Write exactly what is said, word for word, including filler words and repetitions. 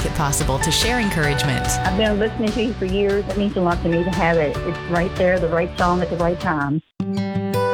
it possible to share encouragement. I've been listening to you for years. It means a lot to me to have it. It's right there, the right song at the right time.